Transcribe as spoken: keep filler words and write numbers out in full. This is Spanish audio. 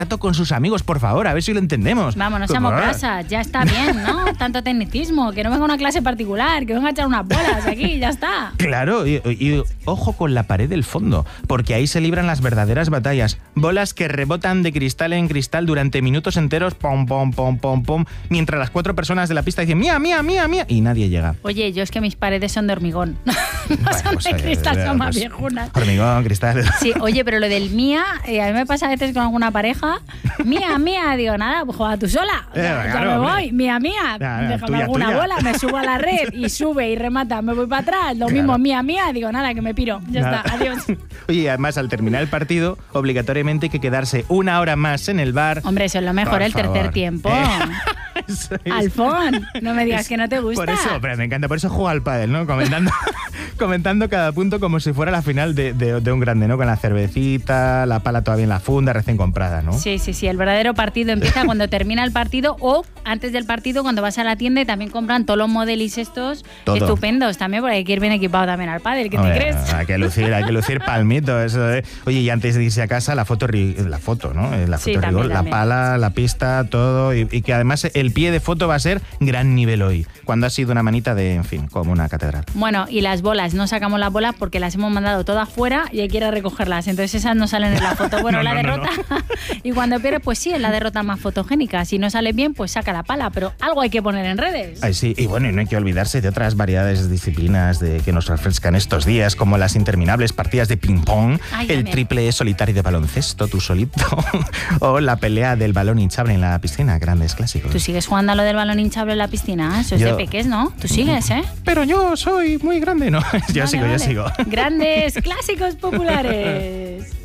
con sus amigos, por favor, a ver si lo entendemos. Vamos, no seamos casas, ya está bien, ¿no? Tanto tecnicismo, que no venga una clase particular, que venga a echar unas bolas aquí, ya está. Claro, y, y ojo con la pared del fondo, porque ahí se libran las verdaderas batallas. Bolas que rebotan de cristal en cristal durante minutos enteros, pom, pom, pom, pom, pom, mientras las cuatro personas de la pista dicen mía, mía, mía, mía, y nadie llega. Oye, yo es que mis paredes son de hormigón. No Bueno, son pues, de eh, cristal, eh, son más pues, viejunas. Hormigón, cristal. Sí, oye, pero lo del mía, eh, a mí me pasa a veces con alguna pareja. Mía, mía, digo, nada, pues juega tú sola. Eh, ya claro, me hombre. voy, mía, mía. Ya, ya, Déjame tuya, alguna tuya. bola, me subo a la red y sube y remata, me voy para atrás. Lo Claro. mismo, mía, mía, digo, nada, que me piro. Ya Nada. está, adiós. Oye, además, al terminar el partido, obligatoriamente hay que quedarse una hora más en el bar. Hombre, eso es lo mejor, Por el tercer favor. tiempo. Eh, eso es. Alfón, no me digas que no te gusta. Por eso, pero me encanta, por eso juego al pádel, ¿no? Comentando, comentando cada punto como si fuera la final de, de, de un grande, ¿no? Con la cervecita, la pala todavía en la funda, recién comprada, ¿no? Sí, sí, sí, el verdadero partido empieza cuando termina el partido o antes del partido cuando vas a la tienda y también compran todos los modelis estos Todo. estupendos también, porque hay que ir bien equipado también al pádel, ¿qué Hombre, te crees? Hay que lucir, hay que lucir palmito, eso, ¿eh? Oye, y antes de irse a casa, la foto, ri- la foto, ¿no? Eh, La Sí, foto también, rigor, la también. pala, la pista, todo, y, y que además el pie de foto va a ser gran nivel hoy, cuando ha sido una manita de, en fin, como una catedral. Bueno, y las bolas, no sacamos las bolas porque las hemos mandado todas fuera y hay que ir a recogerlas, entonces esas no salen en la foto. Bueno, No, la no, no, derrota, y cuando pierdes, pues sí, es la derrota más fotogénica. Si no sale bien, pues saca la pala, pero algo hay que poner en redes. Ay, sí, y bueno, y no hay que olvidarse de otras variedades de disciplinas de, que nos refrescan estos días, como las interminables partidas de ping-pong, Ay, el también. triple solitario de baloncesto, tú solito, o la pelea del balón hinchable en la piscina, grandes clásicos. ¿Tú sigues jugando a lo del balón hinchable en la piscina? Eso es Yo- de peques, ¿no? Tú sigues, ¿eh? Pero yo soy muy grande, ¿no? Yo Vale, sigo, vale. yo sigo. Grandes clásicos populares.